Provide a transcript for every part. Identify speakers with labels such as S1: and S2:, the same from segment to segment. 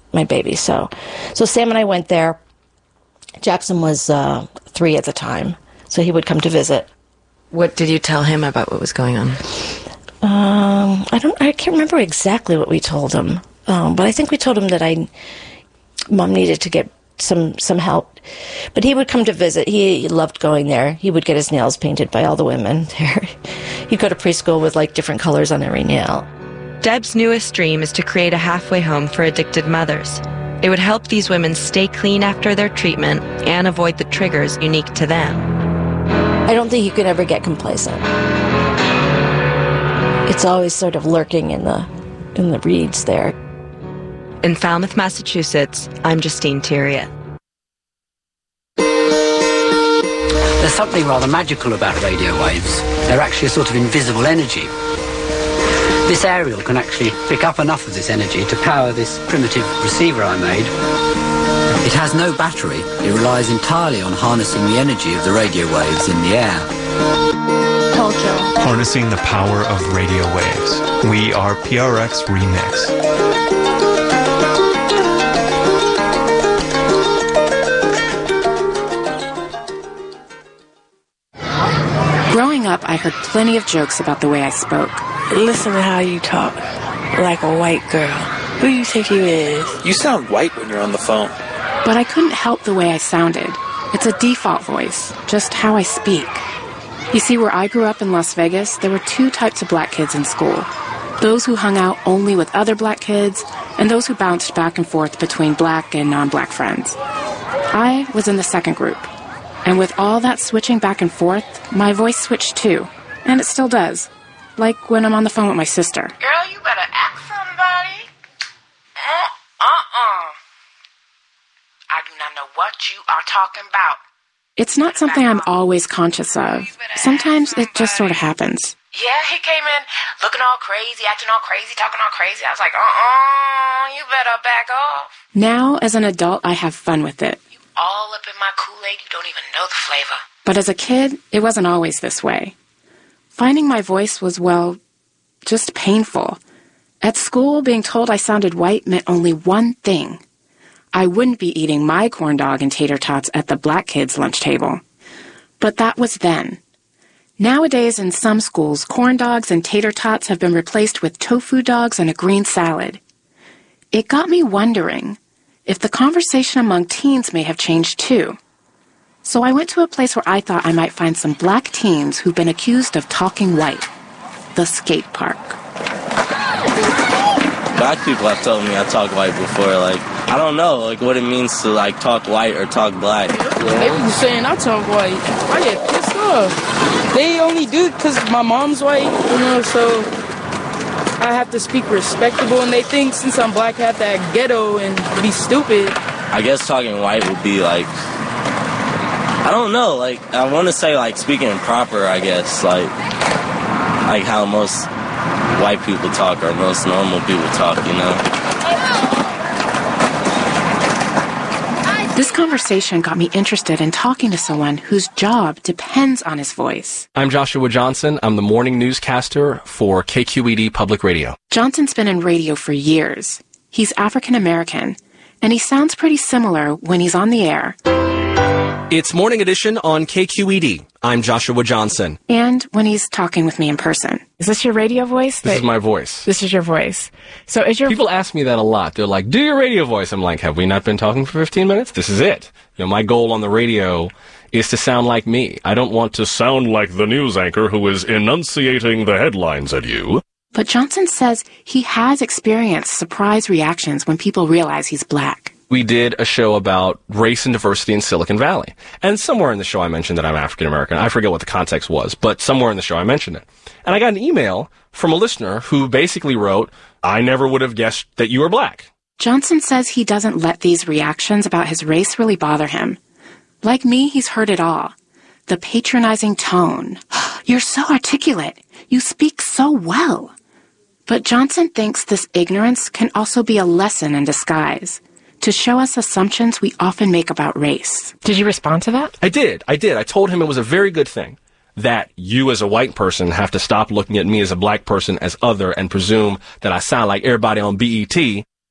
S1: my baby. So Sam and I went there. Jackson was 3 at the time, so he would come to visit.
S2: What did you tell him about what was going on?
S1: I can't remember exactly what we told him, but I think we told him that Mom needed to get some help. But he would come to visit. He loved going there. He would get his nails painted by all the women there. He'd go to preschool with like different colors on every nail.
S3: Deb's newest dream is to create a halfway home for addicted mothers. It would help these women stay clean after their treatment and avoid the triggers unique to them.
S1: I don't think you could ever get complacent. It's always sort of lurking in the reeds there.
S3: In Falmouth, Massachusetts, I'm Justine Theriot.
S4: There's something rather magical about radio waves. They're actually a sort of invisible energy. This aerial can actually pick up enough of this energy to power this primitive receiver I made. It has no battery. It relies entirely on harnessing the energy of the radio waves in the air.
S1: Tokyo.
S5: Harnessing the power of radio waves. We are PRX Remix.
S6: Growing up, I heard plenty of jokes about the way I spoke.
S7: Listen to how you talk, like a white girl. Who you think you is?
S8: You sound white when you're on the phone.
S6: But I couldn't help the way I sounded. It's a default voice, just how I speak. You see, where I grew up in Las Vegas, there were 2 types of black kids in school. Those who hung out only with other black kids, and those who bounced back and forth between black and non-black friends. I was in the second group. And with all that switching back and forth, my voice switched too. And it still does. Like when I'm on the phone with my sister.
S9: Girl, you better ask somebody. I do not know what you are talking about.
S6: It's not something I'm always conscious of. Sometimes it just sort of happens.
S9: Yeah, he came in looking all crazy, acting all crazy, talking all crazy. I was like, you better back off.
S6: Now, as an adult, I have fun with it.
S9: All up in my Kool-Aid, you don't even know the flavor.
S6: But as a kid, it wasn't always this way. Finding my voice was, well, just painful. At school, being told I sounded white meant only one thing. I wouldn't be eating my corn dog and tater tots at the black kids' lunch table. But that was then. Nowadays, in some schools, corn dogs and tater tots have been replaced with tofu dogs and a green salad. It got me wondering if the conversation among teens may have changed too. So I went to a place where I thought I might find some black teens who've been accused of talking white. The skate park.
S10: Black people have told me I talk white before. Like, I don't know, like, what it means to, like, talk white or talk black.
S11: They be saying I talk white. I get pissed off. They only do it because my mom's white, so I have to speak respectable, and they think since I'm black I have to act ghetto and be stupid.
S10: I guess talking white would be, like, I don't know, like, I want to say, like, speaking proper, I guess, like how most white people talk or most normal people talk,
S6: This conversation got me interested in talking to someone whose job depends on his voice.
S12: I'm Joshua Johnson. I'm the morning newscaster for KQED Public Radio.
S6: Johnson's been in radio for years. He's African American, and he sounds pretty similar when he's on the air.
S12: It's Morning Edition on KQED. I'm Joshua Johnson.
S6: And when he's talking with me in person.
S13: Is this your radio voice?
S12: This is my voice.
S13: This is your voice. So is your...
S12: People ask me that a lot. They're like, do your radio voice. I'm like, have we not been talking for 15 minutes? This is it. My goal on the radio is to sound like me. I don't want to sound like the news anchor who is enunciating the headlines at you.
S6: But Johnson says he has experienced surprise reactions when people realize he's black.
S12: We did a show about race and diversity in Silicon Valley. And somewhere in the show I mentioned that I'm African American. I forget what the context was, but somewhere in the show I mentioned it. And I got an email from a listener who basically wrote, I never would have guessed that you were black.
S6: Johnson says he doesn't let these reactions about his race really bother him. Like me, he's heard it all. The patronizing tone. You're so articulate. You speak so well. But Johnson thinks this ignorance can also be a lesson in disguise, to show us assumptions we often make about race.
S13: Did you respond to that?
S12: I did. I told him it was a very good thing that you as a white person have to stop looking at me as a black person as other and presume that I sound like everybody on BET.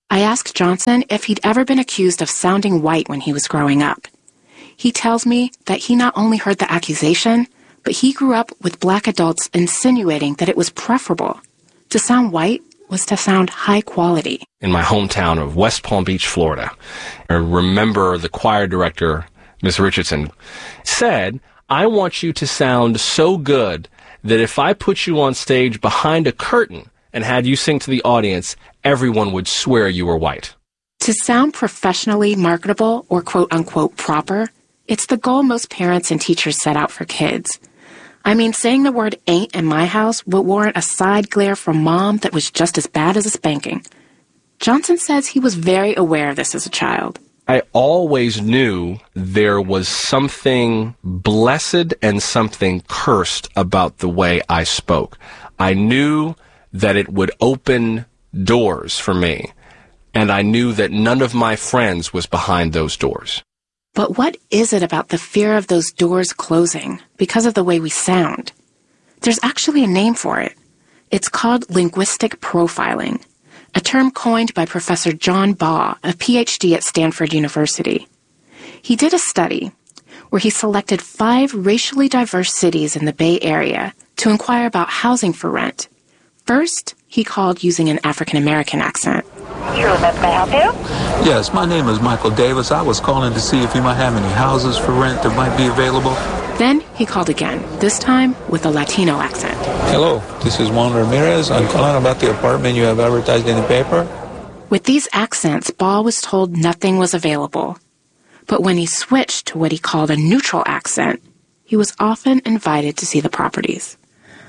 S6: I asked Johnson if he'd ever been accused of sounding white when he was growing up. He tells me that he not only heard the accusation, but he grew up with black adults insinuating that it was preferable. To sound white was to sound high quality.
S12: In my hometown of West Palm Beach, Florida, I remember the choir director, Miss Richardson, said, "I want you to sound so good that if I put you on stage behind a curtain and had you sing to the audience, everyone would swear you were white."
S6: To sound professionally marketable or quote-unquote proper, it's the goal most parents and teachers set out for kids. I mean, saying the word ain't in my house would warrant a side glare from Mom that was just as bad as a spanking. Johnson says he was very aware of this as a child.
S12: I always knew there was something blessed and something cursed about the way I spoke. I knew that it would open doors for me, and I knew that none of my friends was behind those doors.
S6: But what is it about the fear of those doors closing because of the way we sound? There's actually a name for it. It's called linguistic profiling, a term coined by Professor John Baugh, a PhD at Stanford University. He did a study where he selected 5 racially diverse cities in the Bay Area to inquire about housing for rent. First, he called using an African-American accent.
S14: Sure, that may help you?
S8: Yes, my name is Michael Davis. I was calling to see if you might have any houses for rent that might be available.
S6: Then he called again, this time with a Latino accent.
S8: Hello, this is Juan Ramirez. I'm calling about the apartment you have advertised in the paper.
S6: With these accents, Baugh was told nothing was available. But when he switched to what he called a neutral accent, he was often invited to see the properties.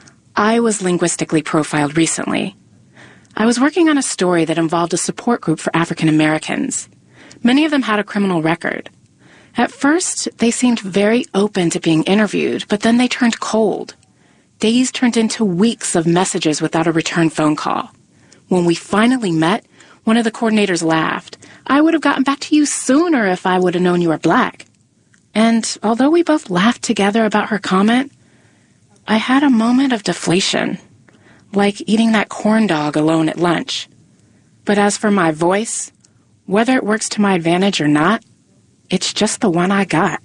S6: I was linguistically profiled recently. I was working on a story that involved a support group for African Americans. Many of them had a criminal record. At first, they seemed very open to being interviewed, but then they turned cold. Days turned into weeks of messages without a return phone call. When we finally met, one of the coordinators laughed. "I would have gotten back to you sooner if I would have known you were black." And although we both laughed together about her comment, I had a moment of deflation, like eating that corn dog alone at lunch. But as for my voice, whether it works to my advantage or not, it's just the one I got.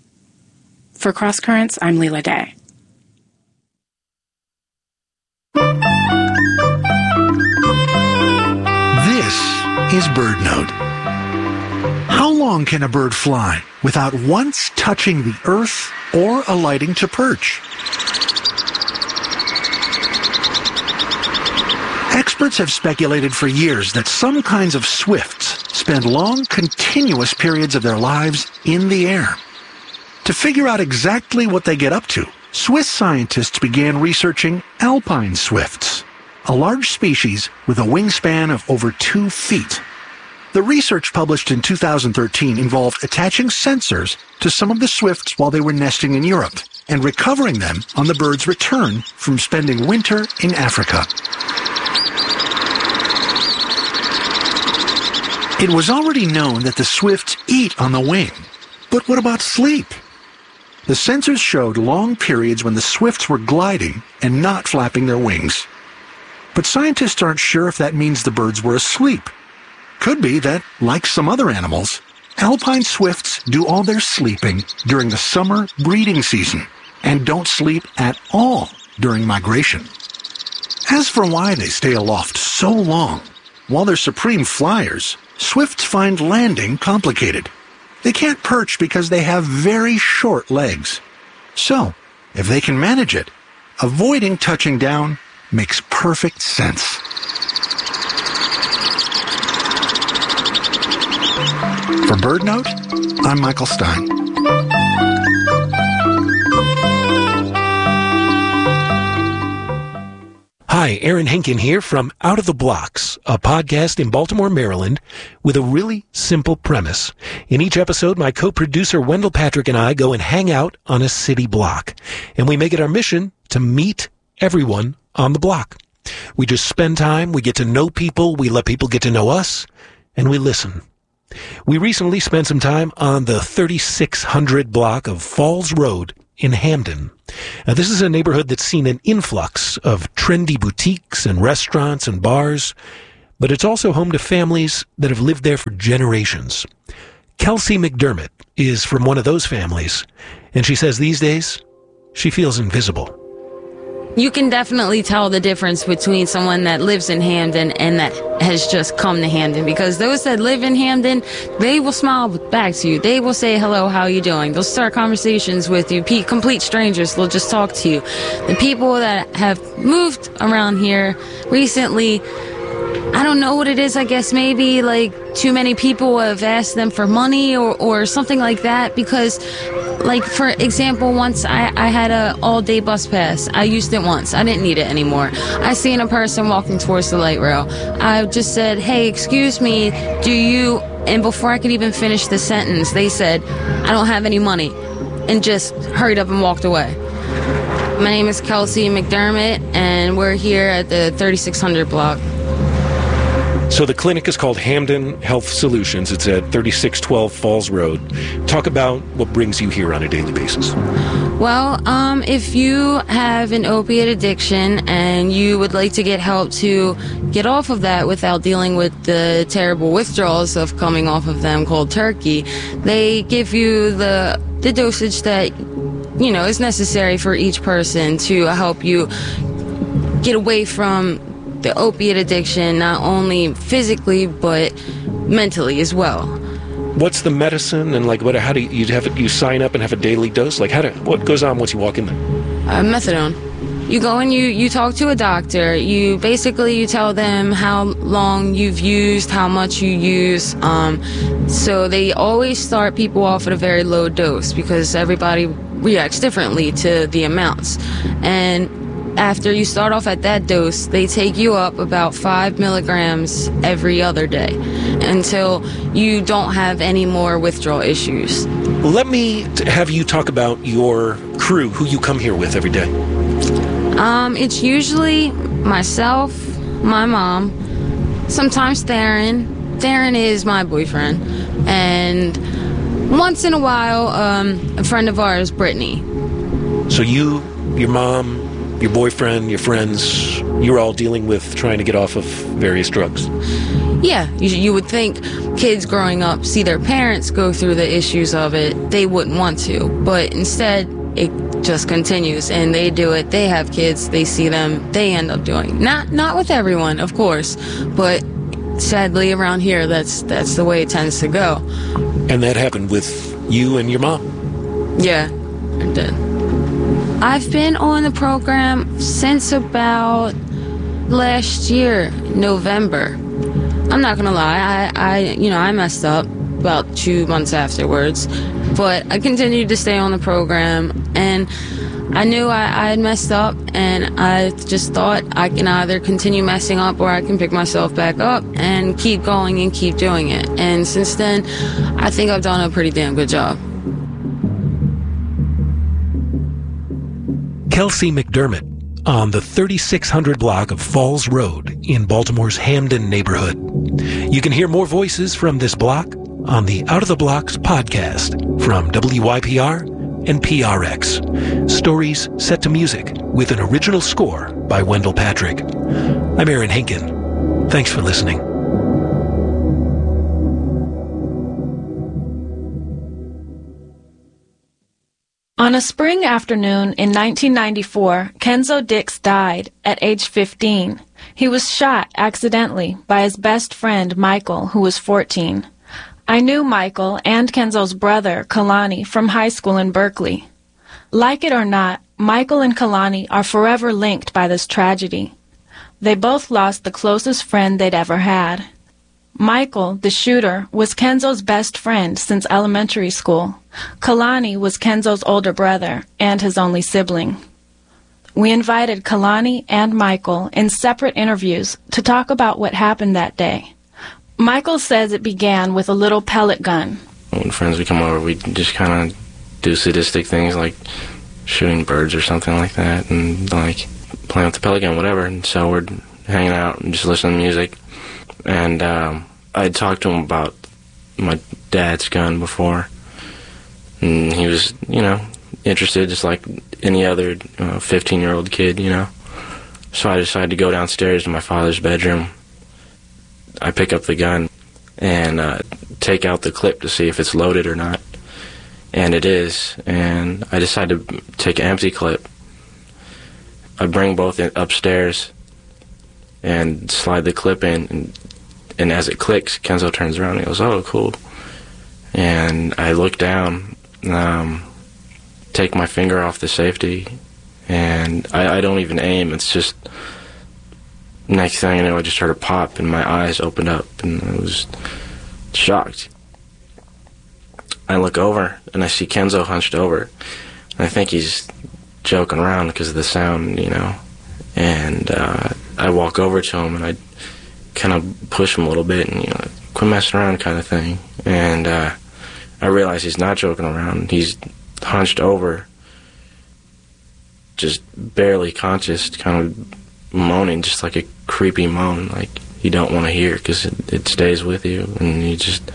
S6: For Cross Currents, I'm Leela Day.
S15: This is Bird Note. How long can a bird fly without once touching the earth or alighting to perch? Experts have speculated for years that some kinds of swifts spend long, continuous periods of their lives in the air. To figure out exactly what they get up to, Swiss scientists began researching alpine swifts, a large species with a wingspan of over 2 feet. The research published in 2013 involved attaching sensors to some of the swifts while they were nesting in Europe and recovering them on the bird's return from spending winter in Africa. It was already known that the swifts eat on the wing, but what about sleep? The sensors showed long periods when the swifts were gliding and not flapping their wings. But scientists aren't sure if that means the birds were asleep. Could be that, like some other animals, alpine swifts do all their sleeping during the summer breeding season and don't sleep at all during migration. As for why they stay aloft so long, while they're supreme flyers, swifts find landing complicated. They can't perch because they have very short legs. So, if they can manage it, avoiding touching down makes perfect sense. For Bird Note, I'm Michael Stein.
S16: Hi, Aaron Henkin here from Out of the Blocks, a podcast in Baltimore, Maryland, with a really simple premise. In each episode, my co-producer Wendell Patrick and I go and hang out on a city block, and we make it our mission to meet everyone on the block. We just spend time, we get to know people, we let people get to know us, and we listen. We recently spent some time on the 3600 block of Falls Road in Hamden. Now, this is a neighborhood that's seen an influx of trendy boutiques and restaurants and bars, but it's also home to families that have lived there for generations. Kelsey McDermott is from one of those families, and she says these days she feels invisible.
S17: You can definitely tell the difference between someone that lives in Hamden and that has just come to Hamden, because those that live in Hamden, they will smile back to you. They will say, hello, how are you doing? They'll start conversations with you. Complete strangers, they'll just talk to you. The people that have moved around here recently, I don't know what it is. I guess maybe like too many people have asked them for money or something like that, because like, for example, once I had a all-day bus pass. I used it once. I didn't need it anymore. I seen a person walking towards the light rail. I just said, hey, excuse me, do you... And before I could even finish the sentence, they said, I don't have any money, and just hurried up and walked away. My name is Kelsey McDermott, and we're here at the 3600 block.
S16: So the clinic is called Hamden Health Solutions. It's at 3612 Falls Road. Talk about what brings you here on a daily basis.
S17: Well, if you have an opiate addiction and you would like to get help to get off of that without dealing with the terrible withdrawals of coming off of them cold turkey, they give you the dosage that, you know, is necessary for each person to help you get away from the opiate addiction, not only physically but mentally as well.
S16: What's the medicine, and like how do you sign up and have a daily dose? Like what goes on once you walk in there?
S17: Methadone. You go and you talk to a doctor. You tell them how long you've used, how much you use. So they always start people off at a very low dose because everybody reacts differently to the amounts. And after you start off at that dose, they take you up about 5 milligrams every other day until you don't have any more withdrawal issues.
S16: Let me have you talk about your crew, who you come here with every day.
S17: It's usually myself, my mom, sometimes Theron. Theron is my boyfriend. And once in a while, a friend of ours, Brittany.
S16: So you, your mom, your boyfriend, your friends, you're all dealing with trying to get off of various drugs.
S17: Yeah, you would think kids growing up see their parents go through the issues of it. They wouldn't want to, but instead it just continues, and they do it. They have kids, they see them, they end up doing. Not with everyone, of course, but sadly around here that's the way it tends to go.
S16: And that happened with you and your mom?
S17: Yeah, it did. I've been on the program since about last year, November. I'm not gonna lie, I messed up about 2 months afterwards, but I continued to stay on the program, and I knew I had messed up, and I just thought I can either continue messing up or I can pick myself back up and keep going and keep doing it. And since then, I think I've done a pretty damn good job.
S16: Kelsey McDermott on the 3600 block of Falls Road in Baltimore's Hamden neighborhood. You can hear more voices from this block on the Out of the Blocks podcast from WYPR and PRX. Stories set to music with an original score by Wendell Patrick. I'm Aaron Henkin. Thanks for listening.
S13: On a spring afternoon in 1994, Kenzo Dix died at age 15. He was shot accidentally by his best friend, Michael, who was 14. I knew Michael and Kenzo's brother, Kalani, from high school in Berkeley. Like it or not, Michael and Kalani are forever linked by this tragedy. They both lost the closest friend they'd ever had. Michael, the shooter, was Kenzo's best friend since elementary school. Kalani was Kenzo's older brother and his only sibling. We invited Kalani and Michael in separate interviews to talk about what happened that day. Michael says it began with a little pellet gun.
S18: When friends would come over, we'd just kind of do sadistic things like shooting birds or something like that, and like playing with the pellet gun, whatever. And so we're hanging out and just listening to music. And I'd talked to him about my dad's gun before, and he was, interested just like any other 15-year-old kid, So I decided to go downstairs to my father's bedroom I pick up the gun and take out the clip to see if it's loaded or not. And it is. And I decide to take an empty clip. I bring both upstairs and slide the clip in. And as it clicks, Kenzo turns around and goes, "Oh, cool." And I look down, take my finger off the safety, and I don't even aim. It's just, next thing I know, I just heard a pop and my eyes opened up and I was shocked. I look over and I see Kenzo hunched over. And I think he's joking around because of the sound, you know. And I walk over to him and I kind of push him a little bit and, you know, quit messing around kind of thing. And I realize he's not joking around. He's hunched over, just barely conscious, kind of moaning, just like a creepy moan, like you don't want to hear because it stays with you. And you just,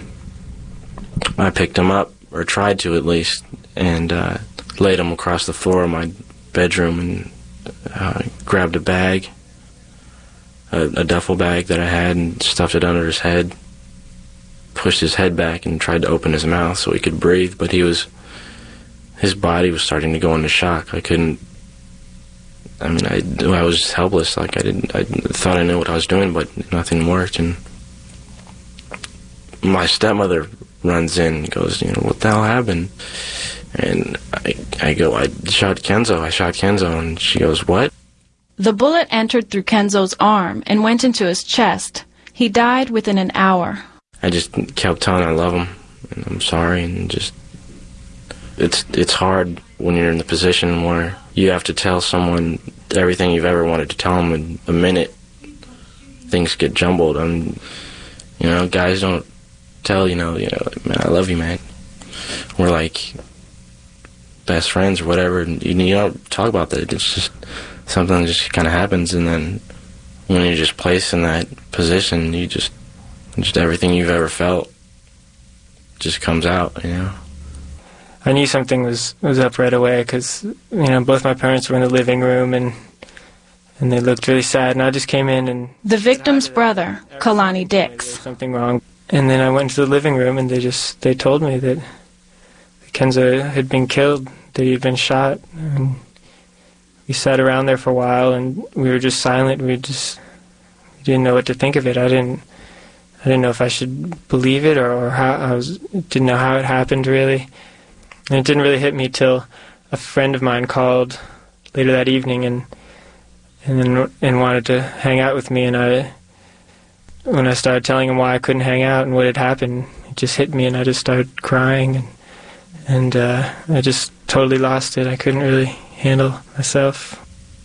S18: I picked him up, or tried to at least, and laid him across the floor of my bedroom and grabbed a bag, a duffel bag that I had, and stuffed it under his head, pushed his head back and tried to open his mouth so he could breathe, but his body was starting to go into shock. I couldn't, I mean, I was helpless. Like I thought I knew what I was doing, but nothing worked. And my stepmother runs in and goes, you know, "What the hell happened?" And I go, I shot Kenzo. And she goes, "What?"
S13: The bullet entered through Kenzo's arm and went into his chest. He died within an hour.
S18: I just kept telling him I love him and I'm sorry, and just, it's hard when you're in the position where you have to tell someone everything you've ever wanted to tell them in a minute. Things get jumbled, and, you know, guys don't tell, you know, like, "Man, I love you, man. We're like best friends," or whatever, and you don't talk about that. It's just something that just kind of happens, and then when you're just placed in that position, you just everything you've ever felt just comes out, you know.
S19: I knew something was up right away because, you know, both my parents were in the living room and they looked really sad, and I just came in and...
S13: The victim's brother, Kalani Dix.
S19: There was something wrong. And then I went into the living room and they told me that Kenzo had been killed, that he'd been shot. And we sat around there for a while and we were just silent. We didn't know what to think of it. I didn't know if I should believe it or how. Didn't know how it happened, really. And it didn't really hit me till a friend of mine called later that evening and wanted to hang out with me. And when I started telling him why I couldn't hang out and what had happened, it just hit me, and I just started crying, and I just totally lost it. I couldn't really handle myself.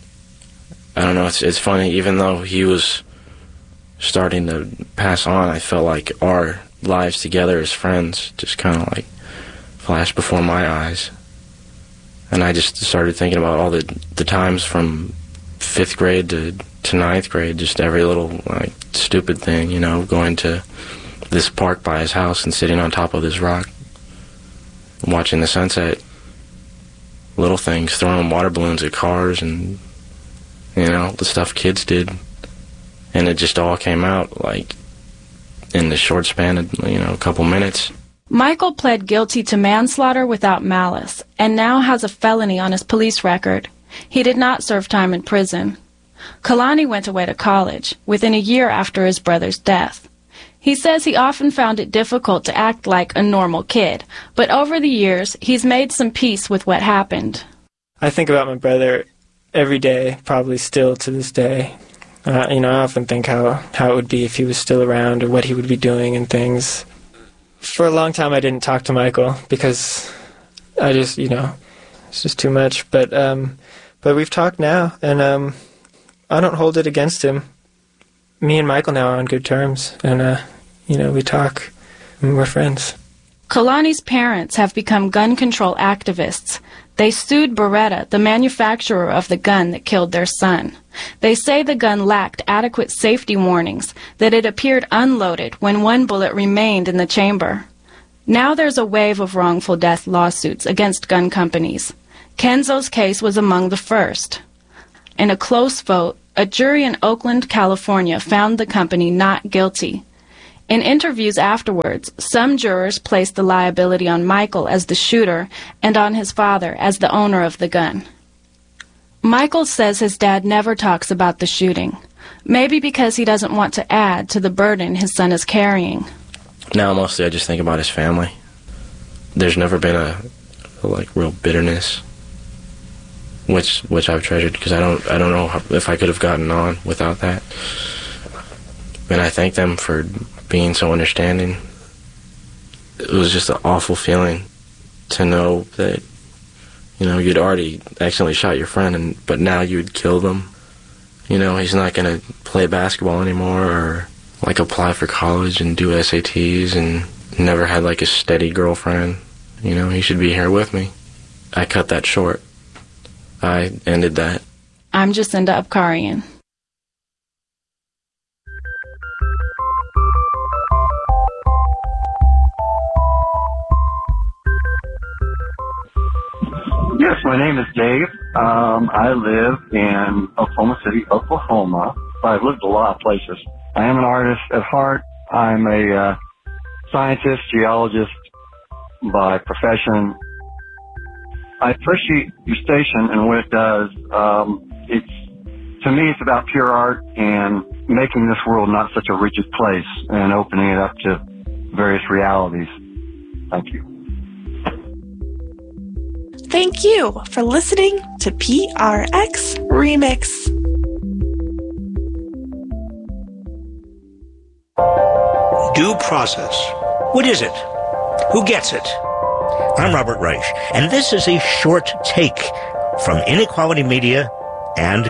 S18: I don't know. It's funny. Even though he was starting to pass on, I felt like our lives together as friends just kind of like flashed before my eyes. And I just started thinking about all the times from 5th grade to 9th grade, just every little like stupid thing, you know, going to this park by his house and sitting on top of this rock, watching the sunset, little things, throwing water balloons at cars, and, you know, the stuff kids did. And it just all came out, like, in the short span of, you know, a couple minutes.
S13: Michael pled guilty to manslaughter without malice, and now has a felony on his police record. He did not serve time in prison. Kalani went away to college, within a year after his brother's death. He says he often found it difficult to act like a normal kid, but over the years, he's made some peace with what happened.
S19: I think about my brother every day, probably still to this day. You know, I often think how it would be if he was still around, or what he would be doing and things. For a long time, I didn't talk to Michael because I just, you know, it's just too much. But we've talked now, and I don't hold it against him. Me and Michael now are on good terms, and you know, we talk, and we're friends.
S13: Kalani's parents have become gun control activists. They sued Beretta, the manufacturer of the gun that killed their son. They say the gun lacked adequate safety warnings, that it appeared unloaded when one bullet remained in the chamber. Now there's a wave of wrongful death lawsuits against gun companies. Kenzo's case was among the first. In a close vote, a jury in Oakland, California found the company not guilty. In interviews afterwards, some jurors placed the liability on Michael as the shooter and on his father as the owner of the gun. Michael says his dad never talks about the shooting, maybe because he doesn't want to add to the burden his son is carrying.
S18: Now mostly I just think about his family. There's never been a real bitterness, which I've treasured, because I don't know if I could have gotten on without that. And I thank them for being so understanding. It was just an awful feeling to know that, you'd already accidentally shot your friend, but now you'd kill them. He's not going to play basketball anymore or apply for college and do SATs and never had a steady girlfriend. He should be here with me. I cut that short. I ended that.
S13: I'm Jacinda Abkarian.
S20: Yes, my name is Dave. I live in Oklahoma City, Oklahoma. I've lived a lot of places. I am an artist at heart. I'm a scientist, geologist by profession. I appreciate your station and what it does. To me, it's about pure art and making this world not such a rigid place and opening it up to various realities. Thank you.
S21: Thank you for listening to PRX Remix.
S22: Due process. What is it? Who gets it? I'm Robert Reich, and this is a short take from Inequality Media and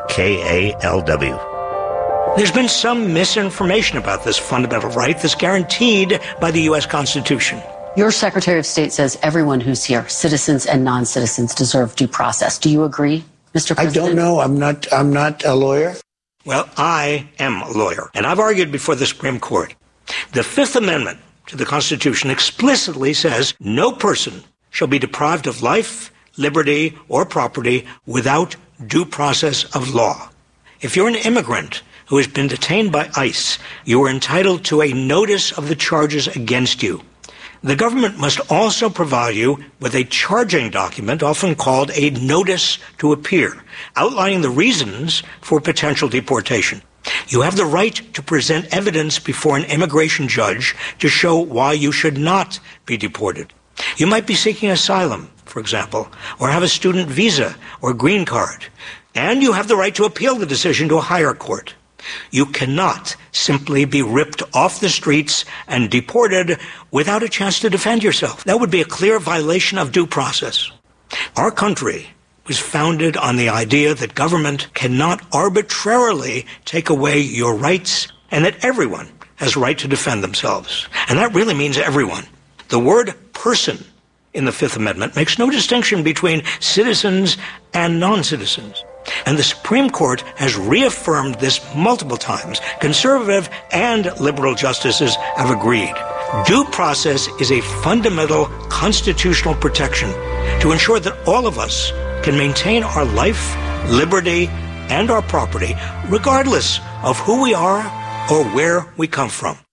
S22: KALW. There's been some misinformation about this fundamental right that's guaranteed by the U.S. Constitution.
S23: Your Secretary of State says everyone who's here, citizens and non-citizens, deserve due process. Do you agree, Mr. President?
S22: I don't know. I'm not a lawyer. Well, I am a lawyer, and I've argued before the Supreme Court. The Fifth Amendment to the Constitution explicitly says no person shall be deprived of life, liberty, or property without due process of law. If you're an immigrant who has been detained by ICE, you are entitled to a notice of the charges against you. The government must also provide you with a charging document, often called a notice to appear, outlining the reasons for potential deportation. You have the right to present evidence before an immigration judge to show why you should not be deported. You might be seeking asylum, for example, or have a student visa or green card, and you have the right to appeal the decision to a higher court. You cannot simply be ripped off the streets and deported without a chance to defend yourself. That would be a clear violation of due process. Our country was founded on the idea that government cannot arbitrarily take away your rights and that everyone has a right to defend themselves. And that really means everyone. The word person in the Fifth Amendment makes no distinction between citizens and non-citizens. And the Supreme Court has reaffirmed this multiple times. Conservative and liberal justices have agreed. Due process is a fundamental constitutional protection to ensure that all of us can maintain our life, liberty, and our property, regardless of who we are or where we come from.